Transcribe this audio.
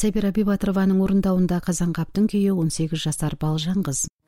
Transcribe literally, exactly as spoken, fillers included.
Сабира Бибатырованын орундауында Казангаптын күйөө он сегиз жашар балжан кыз.